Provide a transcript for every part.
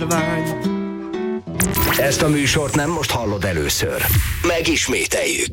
Ezt a műsort nem most hallod először. Megismételjük.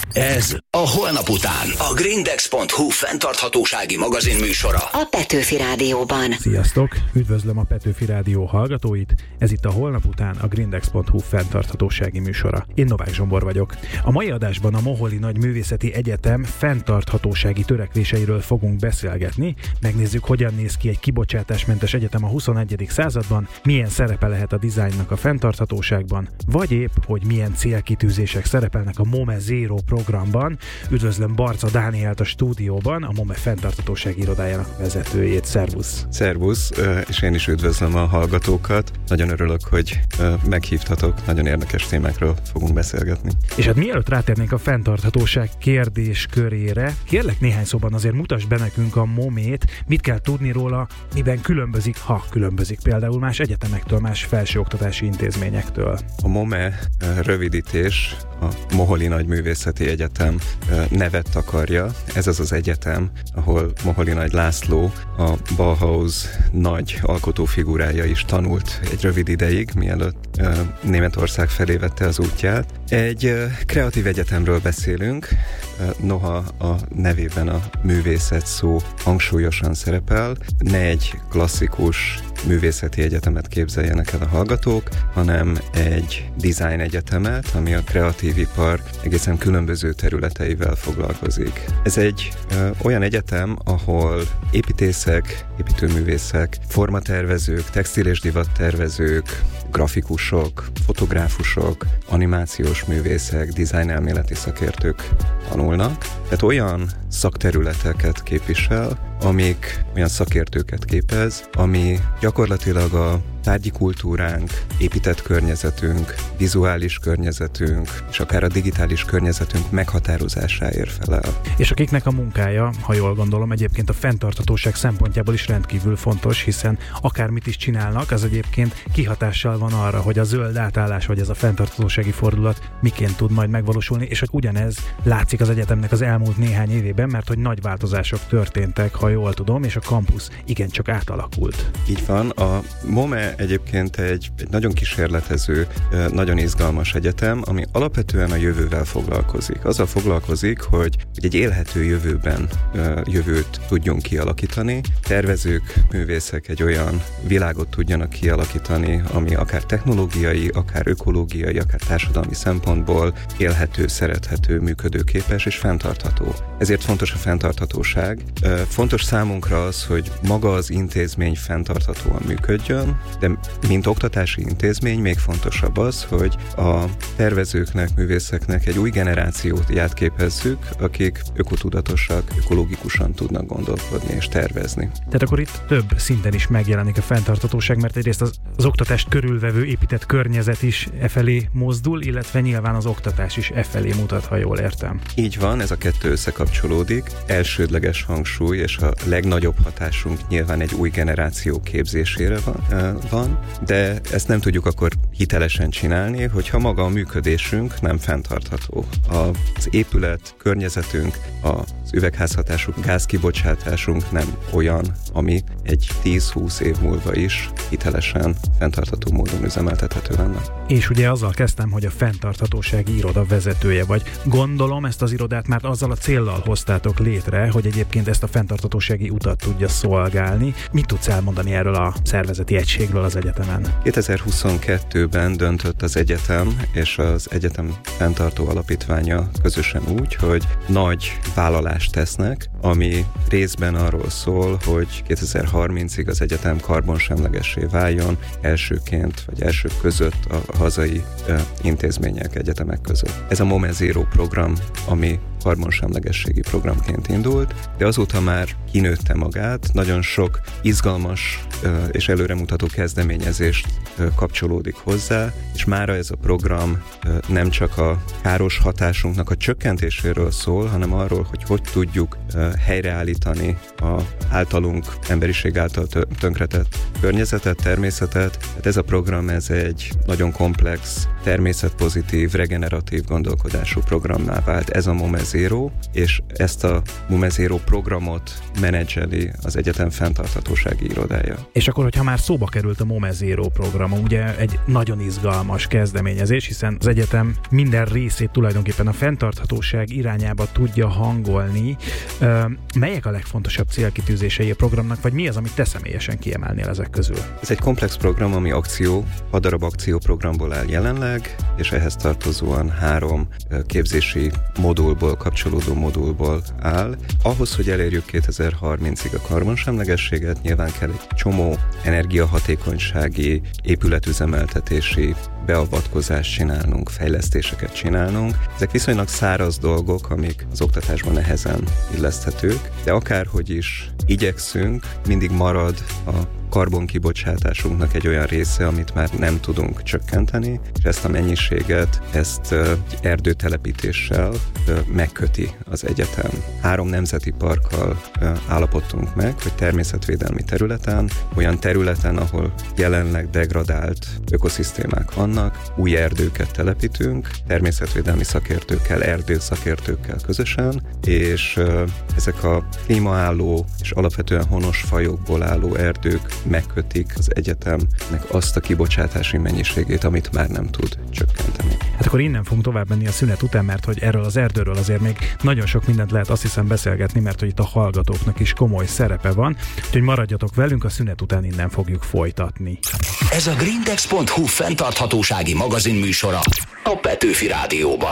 Ez a Holnap után. A Grindex.hu fenntarthatósági magazin műsora. A Petőfi Rádióban. Sziasztok! Üdvözlöm a Petőfi Rádió hallgatóit. Ez itt a Holnap után a Grindex.hu fenntarthatósági műsora. Én Novák Zsombor vagyok. A mai adásban a Moholi Nagyművészeti Egyetem fenntarthatósági törekvéseiről fogunk beszélgetni. Megnézzük, hogyan néz ki egy kibocsátásmentes egyetem a 21. században, milyen szerepe lehet a dizájnnak a fenntarthatóságban, vagy épp, hogy milyen célkitűzések szerepelnek a MOME Zero programban. Üdvözlöm Barca Dánielt a stúdióban, a MOME fenntarthatósági irodájának vezetőjét. Szervusz! Szervusz, és én is üdvözlöm a hallgatókat. Nagyon örülök, hogy meghívtatok, nagyon érdekes témákról fogunk beszélgetni. És hát mielőtt rátérnénk a fenntarthatóság kérdéskörére, kérlek néhány szóban azért mutasd be nekünk a MOME-t, mit kell tudni róla, miben különbözik, ha különbözik például más egyetemektől, más felsőoktatási intézményektől. A MOME rövidítés, a Moholi Nagyművészeti Egyetem nevet takarja. Ez az az egyetem, ahol Moholi Nagy László, a Bauhaus nagy alkotófigurája is tanult egy rövid ideig, mielőtt Németország felé vette az útját. Egy kreatív egyetemről beszélünk, noha a nevében a művészet szó hangsúlyosan szerepel. Ne egy klasszikus művészeti egyetemet képzeljenek el a hallgatók, hanem egy design egyetemet, ami a kreatív ipar egészen különböző területeivel foglalkozik. Ez egy olyan egyetem, ahol építészek, építőművészek, formatervezők, textil- és divattervezők, grafikusok, fotográfusok, animációs művészek, dizájnelméleti szakértők tanulnak. Tehát olyan szakterületeket képvisel, olyan szakértőket képez, ami gyakorlatilag a tárgyi kultúránk, épített környezetünk, vizuális környezetünk, és akár a digitális környezetünk meghatározásáért felel. És akiknek a munkája, ha jól gondolom, egyébként a fenntarthatóság szempontjából is rendkívül fontos, hiszen akármit is csinálnak, az egyébként kihatással van arra, hogy a zöld átállás, vagy ez a fenntarthatósági fordulat miként tud majd megvalósulni, és hogy ugyanez látszik az egyetemnek az elmúlt néhány évében, mert hogy nagy változások történtek, ha jól tudom, és a kampusz igencsak átalakult. Így van, a MOME egyébként egy nagyon kísérletező, nagyon izgalmas egyetem, ami alapvetően a jövővel foglalkozik. Azzal foglalkozik, hogy egy élhető jövőt tudjunk kialakítani. Tervezők, művészek egy olyan világot tudjanak kialakítani, ami akár technológiai, akár ökológiai, akár társadalmi szempontból élhető, szerethető, működőképes és fenntartható. Ezért fontos a fenntarthatóság. Fontos számunkra az, hogy maga az intézmény fenntarthatóan működjön, de mint oktatási intézmény még fontosabb az, hogy a tervezőknek, művészeknek egy új generációt képezzük, akik ökotudatosak, ökológikusan tudnak gondolkodni és tervezni. Tehát akkor itt több szinten is megjelenik a fenntarthatóság, mert egyrészt az oktatást körülvevő épített környezet is efelé mozdul, illetve nyilván az oktatás is efelé mutat, ha jól értem. Így van, ez a kettő összekapcsolódik. Elsődleges hangsúly és a legnagyobb hatásunk nyilván egy új generáció képzésére van, de ezt nem tudjuk akkor hitelesen csinálni, hogyha maga a működésünk nem fenntartható. Az épület, környezetünk, az üvegházhatású gázkibocsátásunk nem olyan, ami egy 10-20 év múlva is hitelesen, fenntartható módon üzemeltethető lenne. És ugye azzal kezdtem, hogy a fenntarthatósági iroda vezetője vagy. Gondolom, ezt az irodát már azzal a céllal hoztátok létre, hogy egyébként ezt a fenntarthatósági utat tudja szolgálni. Mit tudsz elmondani erről a szervezeti egységről az egyetemen? 2022-ben döntött az egyetem és az egyetem fenntartó alapítványa közösen úgy, hogy nagy vállalást tesznek, ami részben arról szól, hogy 2030-ig az egyetem karbonsemlegessé váljon, elsőként vagy elsők között a hazai intézmények, egyetemek között. Ez a MOME Zero program, ami karbonsemlegességi programként indult, de azóta már kinőtte magát, nagyon sok izgalmas és előremutató kezdeményezést kapcsolódik hozzá, és mára ez a program nem csak a káros hatásunknak a csökkentéséről szól, hanem arról, hogy tudjuk helyreállítani a általunk, emberiség által tönkretett környezetet, természetet. Hát ez a program, ez egy nagyon komplex, természetpozitív, regeneratív gondolkodású programmá vált. Ez a MOME Zero, és ezt a MOME Zero programot menedzseli az egyetem fenntarthatósági irodája. És akkor, hogyha már szóba került a MOME Zero program, ugye egy nagyon izgalmas kezdeményezés, hiszen az egyetem minden részét tulajdonképpen a fenntarthatóság irányába tudja hangolni. Melyek a legfontosabb célkitűzései a programnak, vagy mi az, amit te személyesen kiemelnél ezek közül? Ez egy komplex program, ami 6 darab akcióprogramból áll jelenleg, és ehhez tartozóan 3 képzési modulból, kapcsolódó modulból áll. Ahhoz, hogy elérjük 2030-ig a karbonsemlegességet, nyilván kell egy csomó energiahatékonysági, épületüzemeltetési beavatkozást csinálnunk, fejlesztéseket csinálnunk. Ezek viszonylag száraz dolgok, amik az oktatásban nehezen illeszthetők, de akárhogy is igyekszünk, mindig marad a karbonkibocsátásunknak egy olyan része, amit már nem tudunk csökkenteni, és ezt a mennyiséget, ezt erdőtelepítéssel megköti az egyetem. 3 nemzeti parkkal állapodtunk meg, hogy természetvédelmi területen, olyan területen, ahol jelenleg degradált ökoszisztémák vannak, új erdőket telepítünk, természetvédelmi szakértőkkel, erdőszakértőkkel közösen, és ezek a klímaálló és alapvetően honos fajokból álló erdők megkötik az egyetemnek azt a kibocsátási mennyiségét, amit már nem tud csökkenteni. Hát akkor innen fogunk tovább menni a szünet után, mert hogy erről az erdőről azért még nagyon sok mindent lehet azt hiszem beszélgetni, mert hogy itt a hallgatóknak is komoly szerepe van, úgyhogy maradjatok velünk, a szünet után innen fogjuk folytatni. Ez a grindex.hu fenntarthatósági magazin műsora a Petőfi Rádióban.